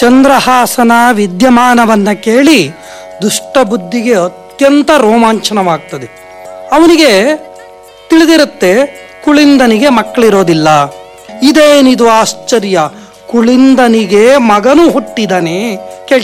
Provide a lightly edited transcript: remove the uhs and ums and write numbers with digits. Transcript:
ಚಂದ್ರಹಾಸನ ವಿದ್ಯಮಾನವನ್ನ ಕೇಳಿ ದುಷ್ಟ ಬುದ್ಧಿಗೆ ಅತ್ಯಂತ ರೋಮಾಂಚನವಾಗ್ತದೆ. ಅವನಿಗೆ ತಿಳಿದಿರುತ್ತೆ ಕುಳಿಂದನಿಗೆ ಮಕ್ಕಳಿರೋದಿಲ್ಲ. ಇದೇನಿದು ಆಶ್ಚರ್ಯ, ಕುಳಿಂದನಿಗೆ ಮಗನು ಹುಟ್ಟಿದನೆ